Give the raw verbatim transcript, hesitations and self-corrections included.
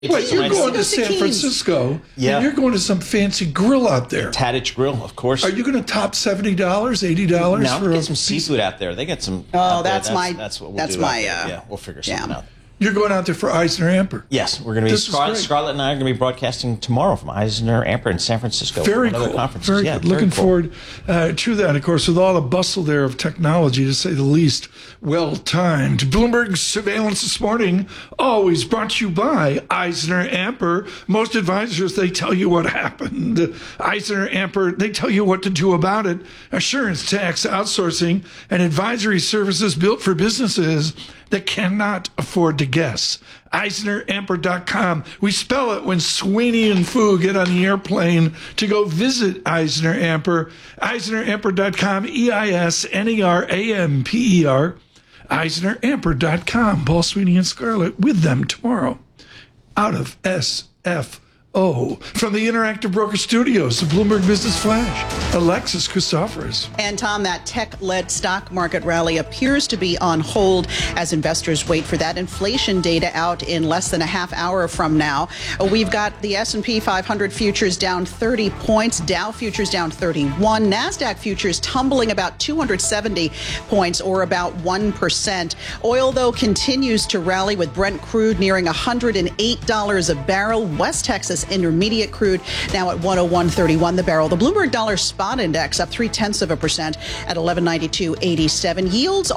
It's Wait, you're nice- going to Let's go to San Keys. Francisco, Yeah. and you're going to some fancy grill out there. Taddage Grill, of course. Are you going to top seventy dollars, eighty dollars No, for get a some seafood out there. They get some. Oh, out there. that's my- That's what we'll that's do out my, there. uh, Yeah, we'll figure jam. something out. You're going out there for Eisner Amper. Yes, we're going to be. This is Scarlett, great. Scarlett and I are going to be broadcasting tomorrow from Eisner Amper in San Francisco. Very one of the cool. conferences. Very yeah, good. Looking cool. forward uh, to that, of course, with all the bustle there of technology, to say the least. Well timed. Bloomberg Surveillance this morning, always brought to you by Eisner Amper. Most advisors, they tell you what happened. Eisner Amper, they tell you what to do about it. Assurance, tax, outsourcing, and advisory services built for businesses that cannot afford to guess. Eisner Amper dot com. We spell it when Sweeney and Fu get on the airplane to go visit Eisner Amper. Eisner Amper dot com, E I S N E R A M P E R. Eisner Amper dot com. Paul Sweeney and Scarlett with them tomorrow. Out of S F O. From the Interactive Broker Studios, the Bloomberg Business Flash, Alexis Christoforous. And Tom, that tech-led stock market rally appears to be on hold as investors wait for that inflation data out in less than a half hour from now. We've got the S and P five hundred futures down thirty points, Dow futures down thirty-one, NASDAQ futures tumbling about two hundred seventy points or about one percent. Oil, though, continues to rally with Brent crude nearing one hundred eight dollars a barrel. West Texas Intermediate crude now at one oh one thirty-one the barrel. The Bloomberg Dollar Spot Index up three tenths of a percent at eleven ninety-two eighty-seven. Yields